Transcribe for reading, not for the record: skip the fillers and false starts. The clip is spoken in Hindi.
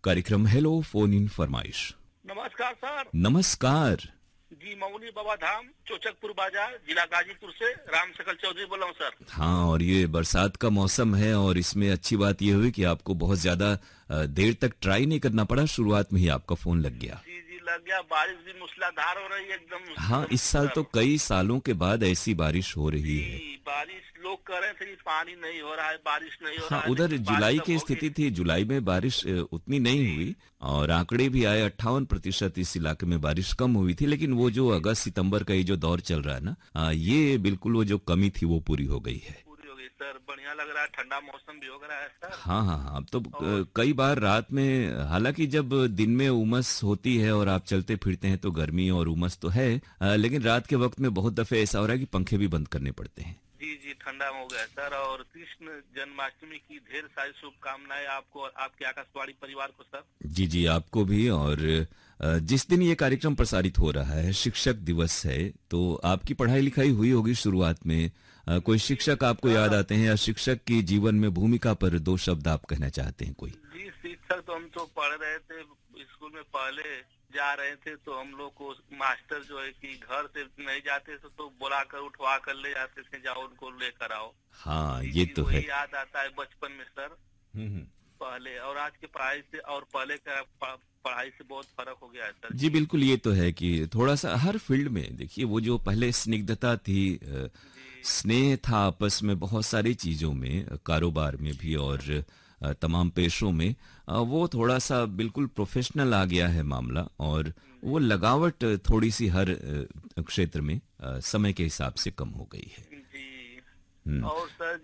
कार्यक्रम हेलो फोन इन फरमाइश। नमस्कार सर। नमस्कार जी, मौनी बाबा धाम, चोचकपुर बाजार, जिला गाजीपुर से राम सकल चौधरी बोल रहा हूँ सर। हाँ, और ये बरसात का मौसम है और इसमें अच्छी बात ये हुई कि आपको बहुत ज्यादा देर तक ट्राई नहीं करना पड़ा, शुरुआत में ही आपका फोन लग गया। जी जी, लग गया। बारिश भी मूसलाधार हो रही है एकदम। हाँ, इस साल तो कई सालों के बाद ऐसी बारिश हो रही है। बारिश लोग कह रहे थे पानी नहीं हो रहा है, बारिश नहीं हो हाँ, रहा है। उधर जुलाई की स्थिति थी, जुलाई में बारिश उतनी नहीं हुई और आंकड़े भी आए 58% इस इलाके में बारिश कम हुई थी। लेकिन वो जो अगस्त सितंबर का ये जो दौर चल रहा है ना, ये बिल्कुल वो जो कमी थी वो पूरी हो गई है। सर बढ़िया लग रहा है, ठंडा मौसम भी हो रहा है सर। हाँ हाँ हाँ, अब तो कई बार रात में, हालांकि जब दिन में उमस होती है और आप चलते फिरते हैं तो गर्मी और उमस तो है, लेकिन रात के वक्त में बहुत दफे ऐसा हो रहा है कि पंखे भी बंद करने पड़ते हैं। जी जी, ठंडा हो गया सर। और कृष्ण जन्माष्टमी की ढेर सारी शुभकामनाएं आपको और आपके आकाशवाणी परिवार को सर। जी जी, आपको भी। और जिस दिन ये कार्यक्रम प्रसारित हो रहा है शिक्षक दिवस है, तो आपकी पढ़ाई लिखाई हुई होगी शुरुआत में, कोई शिक्षक आपको याद आते हैं या शिक्षक की जीवन में भूमिका पर दो शब्द आप कहना चाहते हैं कोई? जी, शिक्षक तो हम तो पढ़ रहे थे स्कूल में, पहले जा रहे थे तो हम लोग को मास्टर जो है कि घर से नहीं जाते थे तो बुला कर उठवा कर ले जाते थे, जाओ उनको लेकर आओ। हाँ, ये तो है। याद आता है बचपन में सर। पहले और आज की पढ़ाई से और पहले का पढ़ाई से बहुत फर्क हो गया है सर। जी बिल्कुल, ये तो है कि थोड़ा सा हर फील्ड में देखिए, वो जो पहले स्निग्धता थी, स्नेह था आपस में बहुत सारी चीजों में, कारोबार में भी और तमाम पेशों में, वो थोड़ा सा बिल्कुल प्रोफेशनल आ गया है मामला। और वो लगावट थोड़ी सी हर क्षेत्र में समय के हिसाब से कम हो गई है। जी, और सर